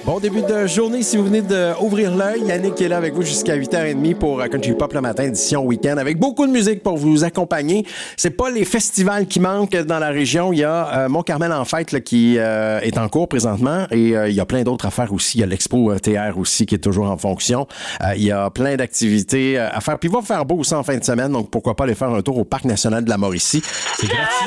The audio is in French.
Bon début de journée si vous venez d'ouvrir l'œil. Yannick est là avec vous jusqu'à 8h30 pour Country Pop le matin, édition week-end, avec beaucoup de musique pour vous accompagner. C'est pas les festivals qui manquent dans la région. Il y a Mont-Carmel en fête là, qui est en cours présentement et il y a plein d'autres affaires aussi. Il y a l'Expo TR aussi qui est toujours en fonction. Il y a plein d'activités à faire. Puis il va faire beau aussi en fin de semaine, donc pourquoi pas aller faire un tour au Parc national de la Mauricie. C'est gratuit.